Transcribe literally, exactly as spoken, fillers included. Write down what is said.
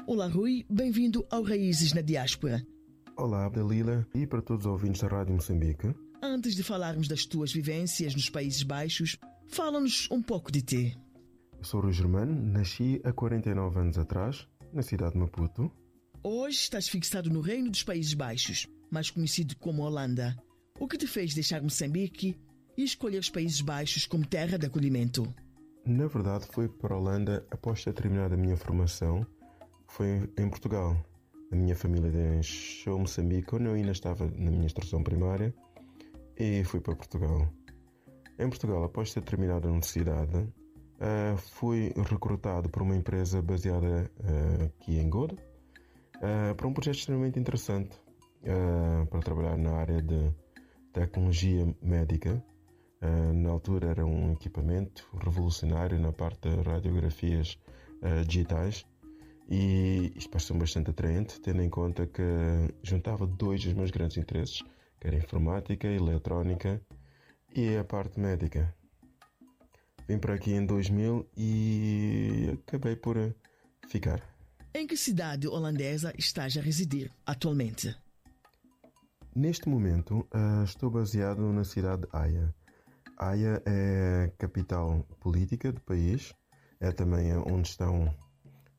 Olá Rui, bem-vindo ao Raízes na Diáspora. Olá Abdelila e para todos os ouvintes da Rádio Moçambique. Antes de falarmos das tuas vivências nos Países Baixos, fala-nos um pouco de ti. Eu sou Rui Germano, nasci há quarenta e nove anos atrás, na cidade de Maputo. Hoje estás fixado no Reino dos Países Baixos, mais conhecido como Holanda. O que te fez deixar Moçambique e escolher os Países Baixos como terra de acolhimento? Na verdade, fui para a Holanda após ter terminado a minha formação, que foi em Portugal. A minha família deixou Moçambique quando eu ainda estava na minha instrução primária e fui para Portugal. Em Portugal, após ter terminado a universidade, uh, fui recrutado por uma empresa baseada uh, aqui em Godo uh, para um projeto extremamente interessante uh, para trabalhar na área de tecnologia médica. Uh, na altura era um equipamento revolucionário na parte de radiografias uh, digitais e isto pareceu bastante atraente, tendo em conta que juntava dois dos meus grandes interesses, que era a informática, a eletrónica e a parte médica. Vim para aqui em dois mil e acabei por ficar. Em que cidade holandesa estás a residir atualmente? Neste momento uh, estou baseado na cidade de Haia. Haia é a capital política do país, é também onde estão